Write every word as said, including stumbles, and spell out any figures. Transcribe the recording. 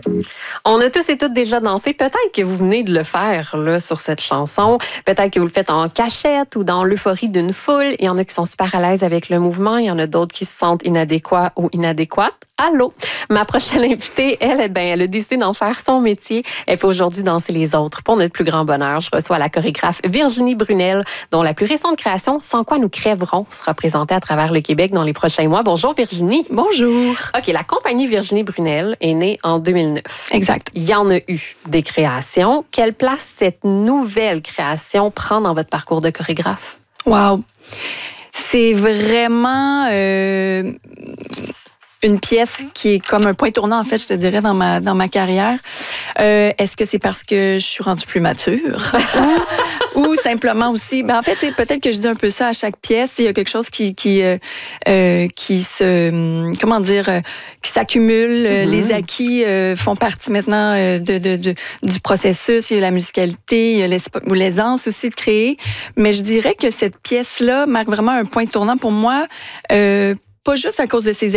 On a tous et toutes déjà dansé. Peut-être que vous venez de le faire là, sur cette chanson. Peut-être que vous le faites en cachette ou dans l'euphorie d'une foule. Il y en a qui sont super à l'aise avec le mouvement. Il y en a d'autres qui se sentent inadéquats ou inadéquates. Allô? Ma prochaine invitée, elle, eh ben, elle a décidé d'en faire son métier. Elle fait aujourd'hui danser les autres. Pour notre plus grand bonheur, je reçois la chorégraphe Virginie Brunel, dont la plus récente création, Sans quoi nous crèverons, sera présentée à travers le Québec dans les prochains mois. Bonjour Virginie. Bonjour. OK, la compagnie Virginie Brunel est née en deux mille neuf. Exact. Il y en a eu des créations. Quelle place cette nouvelle création prend dans votre parcours de chorégraphe? Wow. C'est vraiment euh, une pièce qui est comme un point tournant, en fait, je te dirais, dans ma, dans ma carrière. Euh, est-ce que c'est parce que je suis rendue plus mature? ou, ou simplement aussi... Ben en fait, peut-être que je dis un peu ça à chaque pièce. Il y a quelque chose qui, qui, euh, euh, qui se... Comment dire? Euh, qui s'accumule. Mm-hmm. Les acquis euh, font partie maintenant euh, de, de, de, du processus. Il y a la musicalité, il y a l'aisance aussi de créer. Mais je dirais que cette pièce-là marque vraiment un point tournant pour moi, euh, pas juste à cause de ses